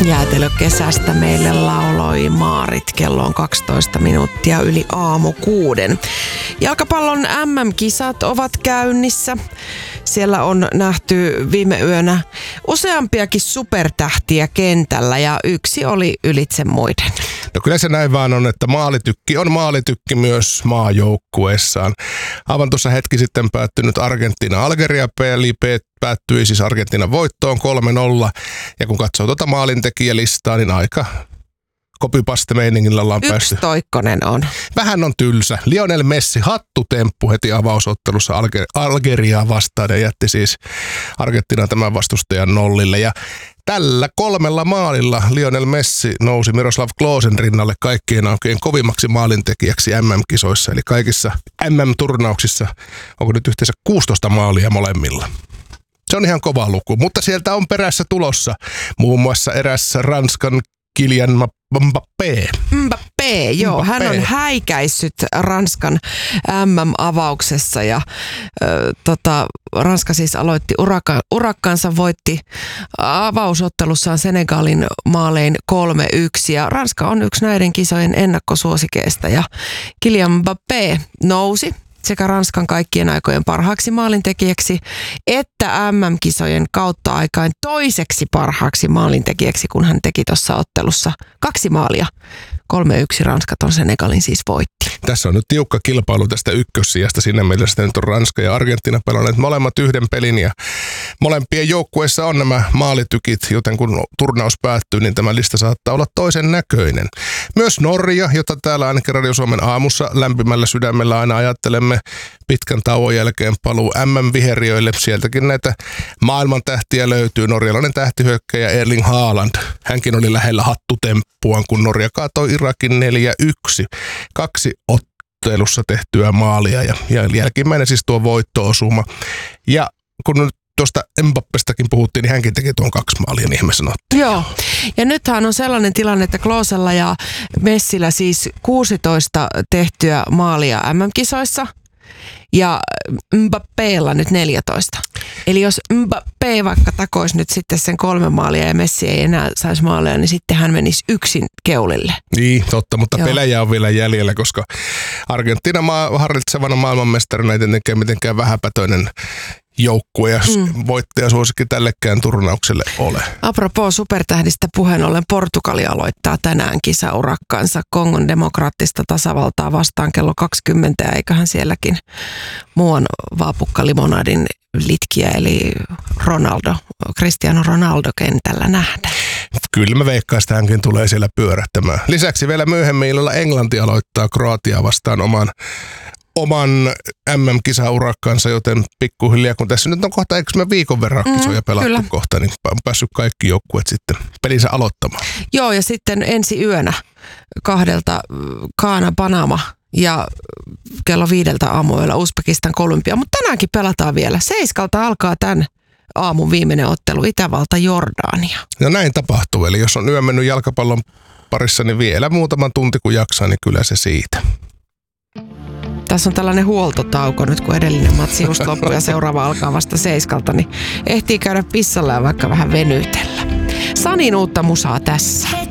Jäätelökesästä meille lauloi Maarit. Kello on 12 minuuttia yli aamu 6. Jalkapallon MM-kisat ovat käynnissä. Siellä on nähty viime yönä useampiakin supertähtiä kentällä ja yksi oli ylitse muiden. No kyllä se näin vaan on, että maalitykki on maalitykki myös maajoukkueessaan. Aivan tuossa hetki sitten päättynyt Argentiina-Algeria-peli päättyi siis Argentiinan voittoon 3-0. Ja kun katsoo tuota maalintekijälistaa, niin aika copy-paste-meiningillä ollaan päästy. Yksitoikkonen on. Vähän on tylsä. Lionel Messi hattutemppu heti avausottelussa Algeriaa vastaan ja jätti siis Argentiinan tämän vastustajan nollille. Ja tällä 3 maalilla Lionel Messi nousi Miroslav Klosen rinnalle kaikkien aikojen kovimmaksi maalintekijäksi MM-kisoissa. Eli kaikissa MM-turnauksissa onko nyt yhteensä 16 maalia molemmilla. Se on ihan kova luku, mutta sieltä on perässä tulossa muun muassa eräs Ranskan Kylian Mbappé. Mbappé, joo. Hän on häikäissyt Ranskan MM-avauksessa ja Ranska siis aloitti urakkansa, voitti avausottelussaan Senegalin maalein 3-1 ja Ranska on yksi näiden kisojen ennakkosuosikeista ja Kylian Mbappé nousi sekä Ranskan kaikkien aikojen parhaaksi maalintekijäksi että MM-kisojen kautta aikain toiseksi parhaaksi maalintekijäksi, kun hän teki tuossa ottelussa 2 maalia. 3-1 Ranska ton Senegalin siis voitti. Tässä on nyt tiukka kilpailu tästä ykkössijasta. Siinä mielessä nyt on Ranska ja Argentiina pelanneet molemmat yhden pelin ja molempien joukkueissa on nämä maalitykit, joten kun turnaus päättyy, niin tämä lista saattaa olla toisen näköinen. Myös Norja, jota täällä ainakin Radio Suomen aamussa lämpimällä sydämellä aina ajattelemme pitkän tauon jälkeen paluu MM-viheriöille. Sieltäkin näitä maailman tähtiä löytyy. Norjalainen tähtihyökkäjä Erling Haaland. Hänkin oli lähellä hattutemppuaan, kun Norja kaatoi Irakin 4-1. 2 ottelussa tehtyä maalia ja jälkimmäinen siis tuo voitto-osuma. Ja kun nyt tuosta Mbappestakin puhuttiin, niin hänkin teki tuon 2 maalia, niin me sanottiin. Joo, ja nythän on sellainen tilanne, että Klosella ja Messillä siis 16 tehtyä maalia MM-kisoissa ja Mbappélla nyt 14. Eli jos Mbappé vaikka takoisi nyt sitten sen 3 maalia ja Messi ei enää saisi maalia, niin sitten hän menisi yksin keulille. Niin, totta, mutta joo, pelejä on vielä jäljellä, koska Argentiina harritsevana maailmanmestarina ei tietenkään mitenkään vähäpätöinen joukkue ja voittajasuosikki tällekään turnaukselle ole. Apropos supertähdistä puheen ollen, Portugali aloittaa tänään kisaurakkansa Kongon demokraattista tasavaltaa vastaan kello 20, eiköhän sielläkin muuan vaapukkalimonadin litkiä eli Cristiano Ronaldo kentällä nähdä. Kyllä mä veikkaan, että hänkin tulee siellä pyörähtämään. Lisäksi vielä myöhemmin illalla Englanti aloittaa Kroatiaa vastaan oman MM-kisaurakkansa, joten pikkuhiljaa, kun tässä nyt on kohta, eikö me viikon verran kisoja pelattu kyllä kohta, niin on päässyt kaikki joukkueet sitten pelinsä aloittamaan. Joo, ja sitten ensi yönä 2 Ghana, Panama ja kello 5 aamuyöllä Uzbekistan, Kolumbia, mutta tänäänkin pelataan vielä. 7 alkaa tämän aamun viimeinen ottelu, Itävalta, Jordania. No näin tapahtuu, eli jos on yö mennyt jalkapallon parissa, niin vielä muutaman tunti kun jaksaa, niin kyllä se siitä. Tässä on tällainen huoltotauko nyt, kun edellinen matsi just loppui ja seuraava alkaa vasta 7, niin ehtii käydä pissalla ja vaikka vähän venytellä. Sanin uutta musaa tässä.